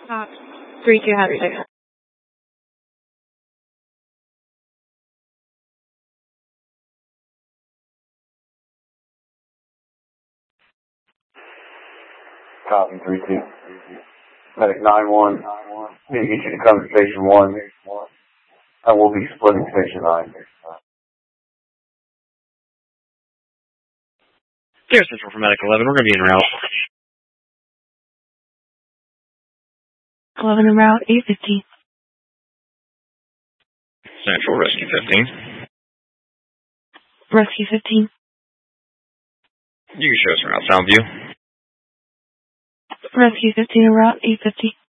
3-2 has 6. Copy 3-2. Medic 9-1. Need to get you to come to Station 1. And we'll be splitting Station 9. Air Central for Medic 11. We're going to be en route. 11 en route, 850. Central, Rescue 15. Rescue 15. You can show us around Soundview. Rescue 15 en route, 850.